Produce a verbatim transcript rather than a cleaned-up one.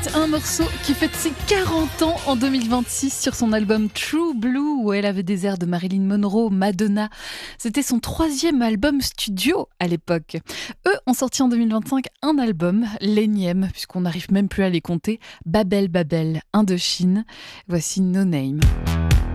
Un morceau qui fête ses quarante ans en deux mille vingt-six sur son album True Blue, où elle avait des airs de Marilyn Monroe, Madonna. C'était son troisième album studio à l'époque. Eux ont sorti en deux mille vingt-cinq un album, l'énième, puisqu'on n'arrive même plus à les compter, Babel Babel, Indochine. Voici No Name.